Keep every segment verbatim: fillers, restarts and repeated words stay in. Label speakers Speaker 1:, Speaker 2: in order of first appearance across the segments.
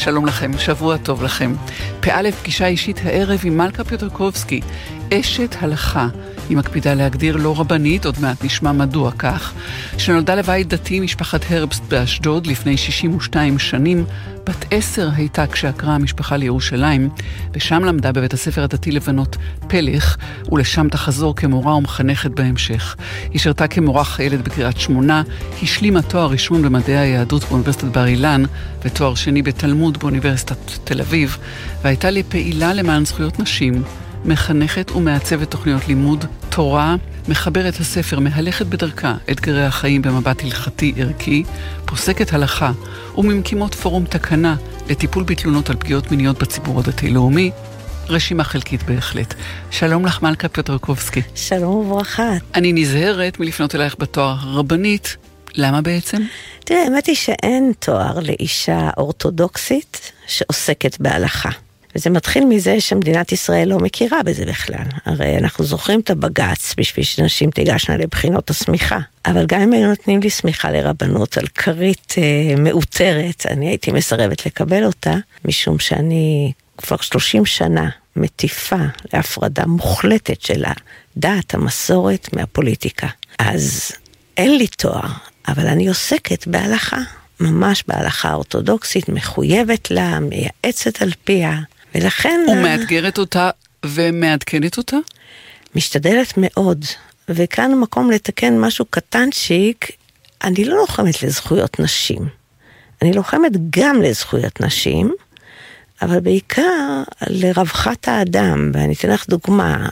Speaker 1: שלום לכם, שבוע טוב לכם. פעל פגישה אישית הערב עם מלכה פיוטרקובסקי, אשת הלכה. היא מקפידה להגדיר לא רבנית, עוד מעט נשמע מדוע כך, שנולדה לבית דתי משפחת הרבסט באשדוד לפני שישים ושתיים שנים. בת עשר הייתה כשעקרה המשפחה לירושלים, ושם למדה בבית הספר הדתי לבנות פלך, ולשם תחזור כמורה ומחנכת בהמשך. היא שרתה כמורה חיילת בקריית שמונה, השלימה תואר ראשון במדעי היהדות באוניברסיטת בר אילן, ותואר שני בתלמוד באוניברסיטת תל אביב, והייתה לפעילה למען זכויות נשים, מחנכת ומעצבת תוכניות לימוד תורה, מחברת הספר מהלכת בדרכה, אתגרי החיים במבט הלכתי ערכי, פוסקת הלכה וממקימות פורום תקנה לטיפול בתלונות על פגיעות מיניות בציבור הדתי-לאומי. רשימה חלקית בהחלט. שלום לך מלכה פיוטרקובסקי.
Speaker 2: שלום וברכה.
Speaker 1: אני נזהרת מלפנות אלייך בתואר רבנית. למה בעצם?
Speaker 2: תראה, האמת היא שאין תואר לאישה אורתודוקסית שעוסקת בהלכה. וזה מתחיל מזה שמדינת ישראל לא מכירה בזה בכלל. הרי אנחנו זוכרים את הבג"ץ בשביל שנשים תיגשנה לבחינות הסמיכה. אבל גם אם היו נותנים לי סמיכה לרבנות על כרית אה, מאותרת, אני הייתי מסרבת לקבל אותה, משום שאני כבר שלושים שנה מטיפה להפרדה מוחלטת של הדת, המסורת מהפוליטיקה. אז אין לי תואר, אבל אני עוסקת בהלכה. ממש בהלכה אורתודוקסית, מחויבת לה, מייעצת על פיה. ולכן...
Speaker 1: ומאתגרת אותה ומעדכנת אותה?
Speaker 2: משתדלת מאוד. וכאן מקום לתקן משהו קטנצ'יק, אני לא לוחמת לזכויות נשים. אני לוחמת גם לזכויות נשים, אבל בעיקר לרווחת האדם. ואני אתן לך דוגמה,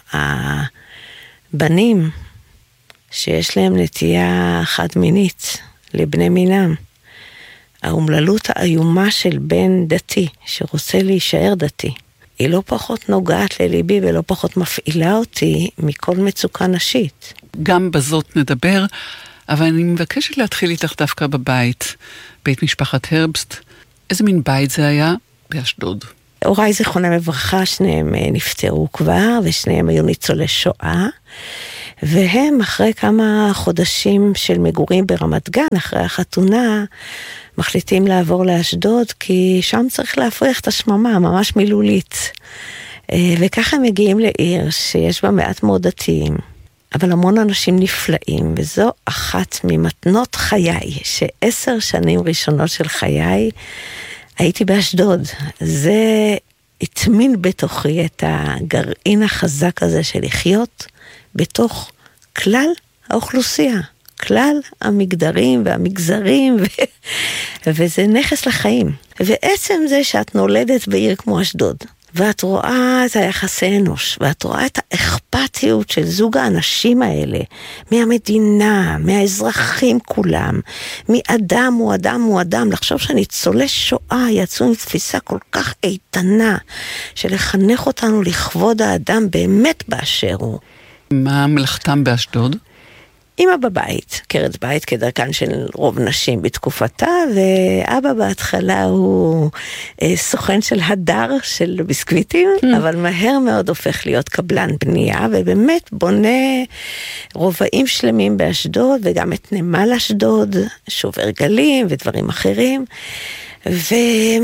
Speaker 2: הבנים שיש להם נטייה חד מינית לבני מינם, האומללות האיומה של בן דתי, שרוצה להישאר דתי, היא לא פחות נוגעת לליבי ולא פחות מפעילה אותי מכל מצוקה נשית.
Speaker 1: גם בזאת נדבר, אבל אני מבקשת להתחיל איתך דווקא בבית, בית משפחת הרבסט. איזה מין בית זה היה? באשדוד.
Speaker 2: הוריי זיכרונם לברכה, שניהם נפטרו כבר, ושניהם היו ניצולי שואה, והם אחרי כמה חודשים של מגורים ברמת גן, אחרי החתונה, מחליטים לעבור לאשדוד, כי שם צריך להפריח את השממה, ממש מילולית. וככה הם מגיעים לעיר שיש בה מעט מאוד דתיים, אבל המון אנשים נפלאים, וזו אחת ממתנות חיי, שעשר שנים ראשונות של חיי, הייתי באשדוד. זה התמין בתוכי את הגרעין החזק הזה של לחיות בתוך כלל האוכלוסייה. כלל המגדרים והמגזרים, ו... וזה נכס לחיים. ועצם זה שאת נולדת בעיר כמו אשדוד, ואת רואה את היחסי אנוש, ואת רואה את האכפתיות של זוג האנשים האלה, מהמדינה, מהאזרחים כולם, מאדם הוא אדם הוא אדם, לחשוב שניצולי שואה יצאו עם תפיסה כל כך איתנה, של לחנך אותנו לכבוד האדם באמת באשר הוא.
Speaker 1: מה מלאכתם באשדוד?
Speaker 2: אמא בבית, קרת בית כדרכן של רוב נשים בתקופתה, ואבא בהתחלה הוא אה, סוכן של הדר של ביסקוויטים, mm. אבל מהר מאוד הופך להיות קבלן בנייה, ובאמת בונה רובעים שלמים באשדוד, וגם את נמל אשדוד, שובר גלים ודברים אחרים, ו...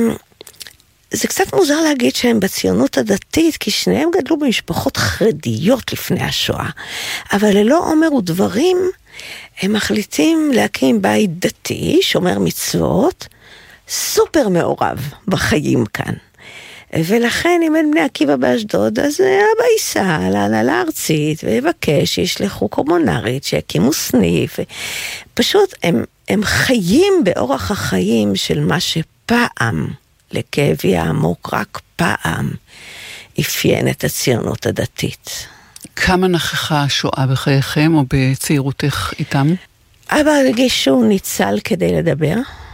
Speaker 2: זה קצת מוזר להגיד שהם בציונות הדתית, כי שניהם גדלו במשפחות חרדיות לפני השואה. אבל ללא עומר ודברים, הם מחליטים להקים בית דתי, שומר מצוות, סופר מעורב בחיים כאן. ולכן אם אין בני עקיבא באשדוד, אז אבא ייסע להנהלה הארצית, ויבקש שישלחו קומונרית, שיקימו סניף. פשוט הם, הם חיים באורח החיים של מה שפעם, לכאבי העמוק, רק פעם אפיין את הציונות הדתית.
Speaker 1: כמה נכחה השואה בחייכם או בצעירותך איתם?
Speaker 2: אבא הרגיש שהוא ניצל כדי לדבר,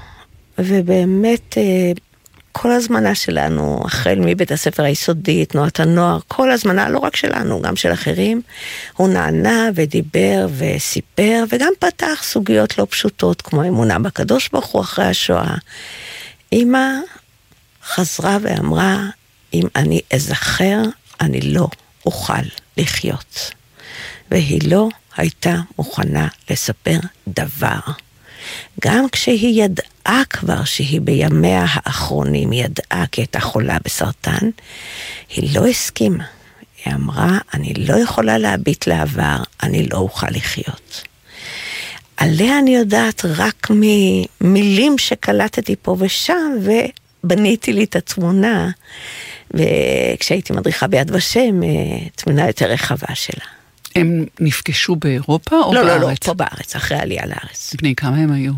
Speaker 2: ובאמת כל הזמנה שלנו, החל מבית הספר היסודי, תנועת הנוער, כל הזמנה, לא רק שלנו, גם של אחרים, הוא נענה ודיבר וסיפר, וגם פתח סוגיות לא פשוטות, כמו אמונה בקדוש ברוך הוא אחרי השואה. אמא חזרה ואמרה, אם אני אזכר, אני לא אוכל לחיות. והיא לא הייתה מוכנה לספר דבר. גם כשהיא ידעה כבר שהיא בימיה האחרונים, היא ידעה כי הייתה חולה בסרטן, היא לא הסכימה. היא אמרה, אני לא יכולה להביט לעבר, אני לא אוכל לחיות. עליה אני יודעת רק ממילים שקלטתי פה ושם, ובניתי לי את התמונה, וכשהייתי מדריכה ביד ושם, תמונה יותר רחבה שלה.
Speaker 1: הם נפגשו באירופה או
Speaker 2: לא,
Speaker 1: בארץ?
Speaker 2: לא, לא, פה בארץ, אחרי העלייה לארץ.
Speaker 1: בני כמה הם היו?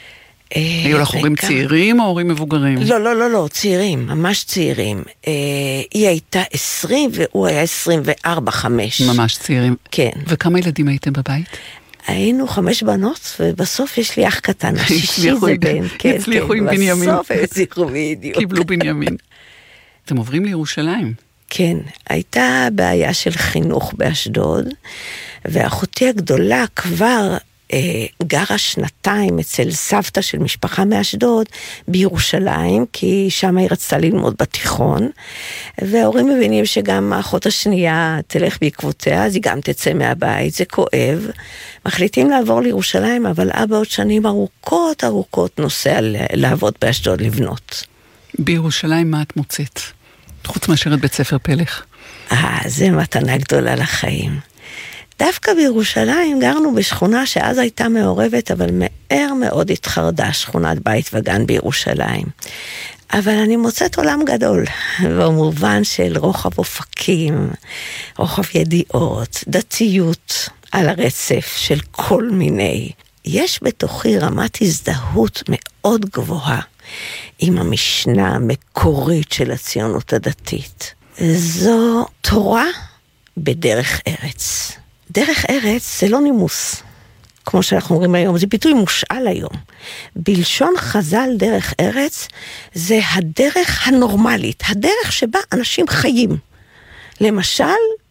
Speaker 1: היו לך הורים צעירים או הורים מבוגרים?
Speaker 2: לא, לא, לא, לא, צעירים, ממש צעירים. היא הייתה עשרים והוא היה עשרים וארבע, חמש.
Speaker 1: ממש צעירים.
Speaker 2: כן.
Speaker 1: וכמה ילדים הייתם בבית?
Speaker 2: היינו חמש בנות, ובסוף יש לי אח קטן, השישי זה בן.
Speaker 1: הצליחו עם בנימין.
Speaker 2: בסוף הם הצליחו בדיוק.
Speaker 1: קיבלו בנימין. אתם עוברים לירושלים.
Speaker 2: כן, הייתה בעיה של חינוך באשדוד, ואחותי הגדולה כבר אה, גרה שנתיים אצל סבתא של משפחה מאשדוד בירושלים, כי שם היא רצתה ללמוד בתיכון, וההורים מבינים שגם האחות השנייה תלך בעקבותיה, אז היא גם תצא מהבית, זה כואב. מחליטים לעבור לירושלים, אבל אבא עוד שנים ארוכות ארוכות נוסע לעבוד באשדוד לבנות.
Speaker 1: בירושלים מה את מוצאת? חוץ מאשר את בית ספר פלך.
Speaker 2: אה, זה מתנה גדולה לחיים. דווקא בירושלים גרנו בשכונה שאז הייתה מעורבת, אבל מהר מאוד התחרדה, שכונת בית וגן בירושלים. אבל אני מוצאת עולם גדול, במובן של רוחב אופקים, רוחב ידיעות, דתיות על הרצף של כל מיני. יש בתוכי רמת הזדהות מאוד גבוהה עם המשנה המקורית של הציונות הדתית. זו תורה בדרך ארץ. דרך ארץ זה לא נימוס, כמו שאנחנו אומרים היום, זה ביטוי מושאל היום. בלשון חז"ל דרך ארץ זה הדרך הנורמלית, הדרך שבה אנשים חיים. למשל,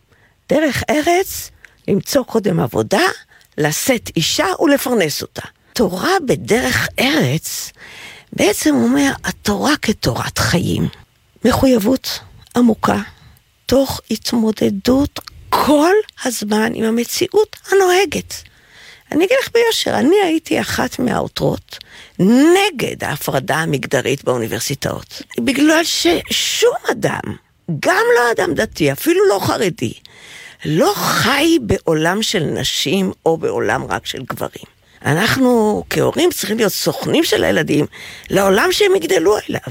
Speaker 2: דרך ארץ, למצוא קודם עבודה, לשאת אישה ולפרנס אותה. תורה בדרך ארץ בעצם אומר, התורה כתורת חיים. מחויבות עמוקה, תוך התמודדות כל הזמן עם המציאות הנוהגת. אני אגיד לך ביושר, אני הייתי אחת מהעותרות נגד ההפרדה המגדרית באוניברסיטאות. בגלל ששום אדם, גם לא אדם דתי, אפילו לא חרדי, לא חי בעולם של נשים או בעולם רק של גברים. אנחנו כהורים צריכים להיות סוכנים של הילדים לעולם שהם יגדלו אליו.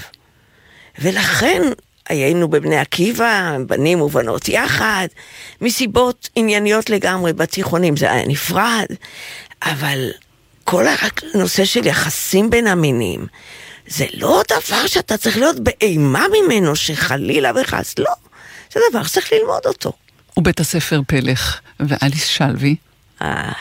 Speaker 2: ולכן היינו בבני עקיבא, בנים ובנות יחד, מסיבות ענייניות לגמרי בתיכונים, זה היה נפרד, אבל כל הנושא של יחסים בין המינים, זה לא דבר שאתה צריך להיות באימה ממנו, שחלילה וחס, לא, זה דבר שצריך ללמוד אותו.
Speaker 1: ובית הספר פלך ואליס שלוי?
Speaker 2: איי,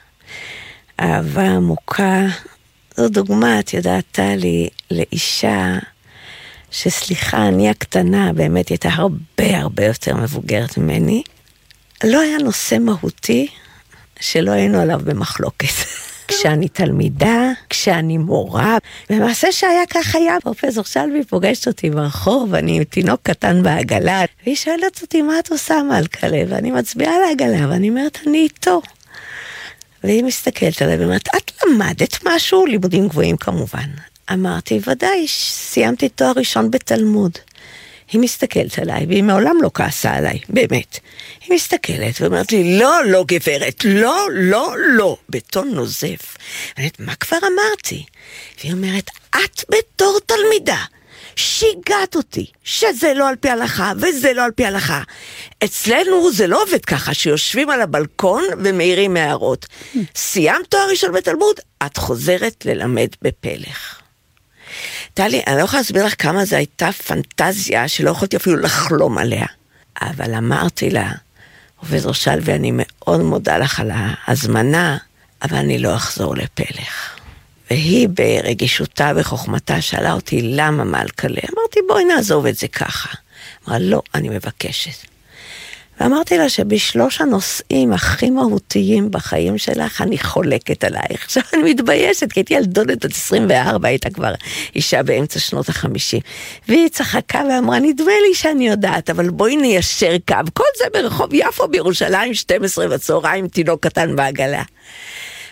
Speaker 2: אהבה עמוקה, זו דוגמה, את יודעת, טלי, לאישה, שסליחה, אני הקטנה, באמת הייתה הרבה הרבה יותר מבוגרת ממני, לא היה נושא מהותי שלא היינו עליו במחלוקת. כשאני תלמידה, כשאני מורה, במעשה שהיה כך היה, פרופסור שלוי פוגשת אותי ברחוב, אני עם תינוק קטן בעגלה, והיא שואלת אותי, מה את עושה מלכלה? ואני מצביעה על העגלה, ואני אומרת, אני איתו. והיא מסתכלת עליי, ואומרת, את למדת משהו? לימודים גבוהים כמובן. אמרתי, ודאי, סיימתי תואר ראשון בתלמוד. היא מסתכלת עליי, והיא מעולם לא כעסה עליי, באמת. היא מסתכלת ואומרת לי, לא, לא גברת, לא, לא, לא, בטון נוזף. אני אומרת, מה כבר אמרתי? והיא אומרת, את בתור תלמידה, שיגעת אותי, שזה לא על פי הלכה, וזה לא על פי הלכה. אצלנו זה לא עובד ככה, שיושבים על הבלקון ומאירים הערות. סיימת תואר ראשון בתלמוד, את חוזרת ללמד בפלך. טלי, אני לא יכולה להסביר לך כמה זו הייתה פנטזיה שלא יכולתי אפילו לחלום עליה. אבל אמרתי לה, פרופסור שלוי, ואני מאוד מודה לך על ההזמנה, אבל אני לא אחזור לפלך. והיא ברגישותה וחוכמתה שאלה אותי, למה מלכלה? אמרתי, בואי נעזוב את זה ככה. אמרה, לא, אני מבקשת. ואמרתי לה שבשלוש הנושאים הכי מהותיים בחיים שלך, אני חולקת עלייך. עכשיו אני מתביישת, כי הייתי ילדונת עד עשרים וארבע, הייתה כבר אישה באמצע שנות החמישים. והיא צחקה ואמרה, נדמה לי שאני יודעת, אבל בואי ניישר קו. כל זה ברחוב יפו בירושלים, שתים עשרה בצהריים, תינוק קטן בעגלה.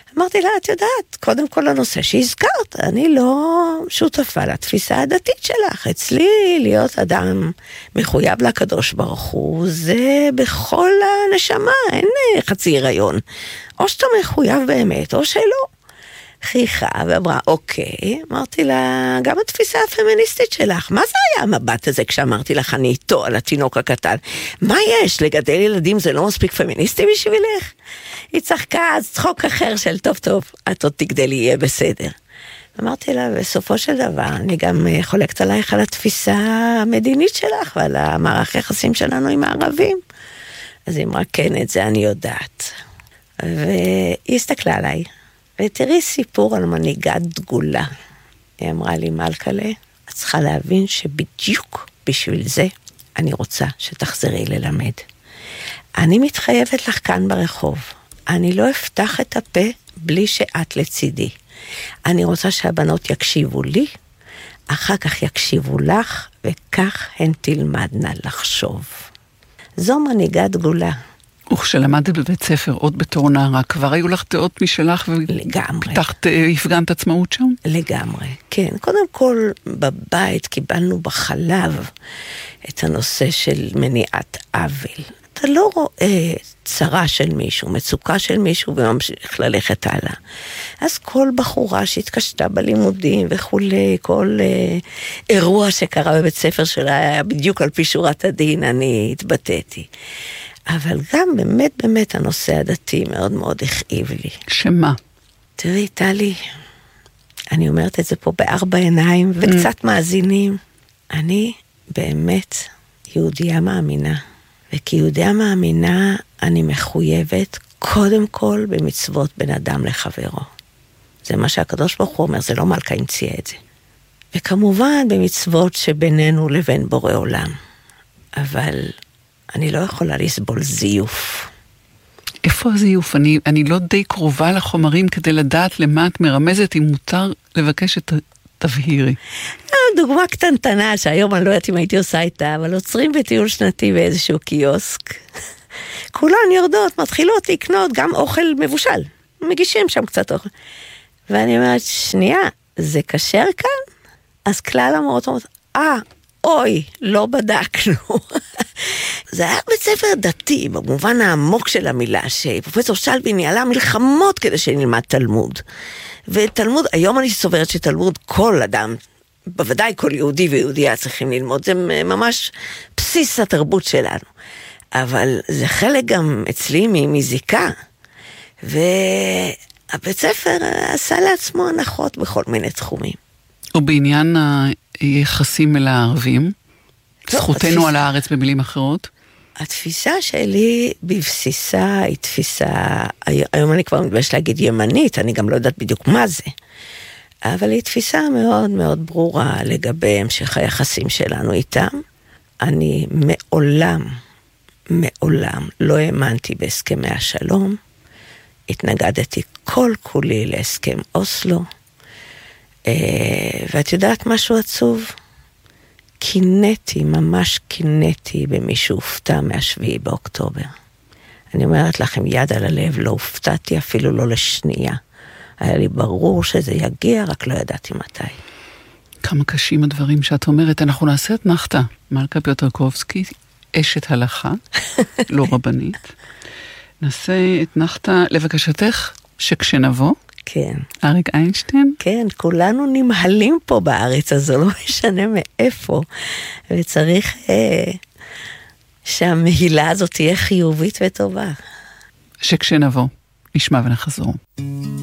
Speaker 2: אמרתי לה, את יודעת, קודם כל הנושא שהזכרת, אני לא שותפה לתפיסה הדתית שלך. אצלי להיות אדם מחויב לקדוש ברוך הוא, זה בכל הנשמה, אין חצי הריון. או שאתה מחויב באמת, או שלא. חייכה ואמרה, אוקיי, אמרתי לה, גם התפיסה הפמיניסטית שלך, מה זה היה המבט הזה כשאמרתי לך, אני איתו על התינוק הקטן? מה יש? לגדל ילדים זה לא מספיק פמיניסטי בשבילך? היא צחקה, אז צחוק אחר של טוב טוב, את עוד תגדלי, יהיה בסדר. אמרתי לה, בסופו של דבר, אני גם חולקת עלייך על התפיסה המדינית שלך, ועל המערך יחסים שלנו עם הערבים. אז היא אמרה, כן, את זה אני יודעת. והיא הסתכלה עליי. ותראי סיפור על מנהיגת דגולה. היא אמרה לי, מלכלה, את צריכה להבין שבדיוק בשביל זה אני רוצה שתחזרי ללמד. אני מתחייבת לך כאן ברחוב. אני לא אפתח את הפה בלי שאת לצידי. אני רוצה שהבנות יקשיבו לי, אחר כך יקשיבו לך, וכך הן תלמדנה לחשוב. זו מנהיגת דגולה.
Speaker 1: וכשלמדת בבית ספר, עוד בתור נערה, כבר היו לך דעות משלך ופיתחת, הפגנת עצמאות שם?
Speaker 2: לגמרי, כן. קודם כל, בבית קיבלנו בחלב את הנושא של מניעת עוול. אתה לא רואה צרה של מישהו, מצוקה של מישהו, וממשיך ללכת הלאה. אז כל בחורה שהתקשתה בלימודים וכולי, כל אה, אירוע שקרה בבית ספר שלה היה בדיוק על פי שורת הדין, אני התבטאתי. אבל גם באמת באמת הנושא הדתי מאוד מאוד הכאיב לי.
Speaker 1: שמה?
Speaker 2: תראי, טלי, אני אומרת את זה פה בארבע עיניים, וקצת מאזינים. אני באמת יהודיה מאמינה, וכיהודיה מאמינה אני מחויבת קודם כל במצוות בין אדם לחברו. זה מה שהקדוש ברוך הוא אומר, זה לא מלכה המציאה את זה. וכמובן במצוות שבינינו לבין בורא עולם. אבל אני לא יכולה לסבול זיוף.
Speaker 1: איפה הזיוף? אני, אני לא די קרובה לחומרים כדי לדעת למה את מרמזת, אם מותר לבקש את תבהירי.
Speaker 2: דוגמה קטנטנה, שהיום אני לא יודעת אם הייתי עושה איתה, אבל עוצרים בטיול שנתי באיזשהו קיוסק. כולן יורדות, מתחילות לקנות גם אוכל מבושל. מגישים שם קצת אוכל. ואני אומרת, שנייה, זה כשר כאן? אז כלל המורות אומרות, אה, אוי, לא בדקנו. זה היה בית ספר דתי, במובן העמוק של המילה, שפרופסור שלבי ניהלה מלחמות כדי שנלמד תלמוד. ותלמוד, היום אני סוברת שתלמוד כל אדם, בוודאי כל יהודי ויהודייה צריכים ללמוד, זה ממש בסיס התרבות שלנו. אבל זה חלק גם אצלי מזיקה. והבית ספר עשה לעצמו הנחות בכל מיני תחומים.
Speaker 1: ובעניין היחסים אל הערבים, זכותנו על הארץ במילים אחרות?
Speaker 2: התפיסה שלי בבסיסה היא תפיסה, היום אני כבר מתבייש להגיד ימנית, אני גם לא יודעת בדיוק מה זה, אבל היא תפיסה מאוד מאוד ברורה לגבי המשך היחסים שלנו איתם. אני מעולם, מעולם לא האמנתי בהסכמי השלום, התנגדתי כל כולי להסכם אוסלו, ואת יודעת משהו עצוב? קינאתי, ממש קינאתי במי שהופתע מהשביעי באוקטובר. אני אומרת לכם, יד על הלב, לא הופתעתי אפילו לא לשנייה. היה לי ברור שזה יגיע, רק לא ידעתי מתי.
Speaker 1: כמה קשים הדברים שאת אומרת. אנחנו נעשה את נחתה, מלכה פיוטרקובסקי, אשת הלכה, לא רבנית. נעשה את נחתה לבקשתך שכשנבוא,
Speaker 2: כן.
Speaker 1: אריק איינשטיין?
Speaker 2: כן, כולנו נמהלים פה בארץ, אז זה לא משנה מאיפה. וצריך אה, שהמהילה הזאת תהיה חיובית וטובה.
Speaker 1: שכשנבוא, נשמע ונחזור.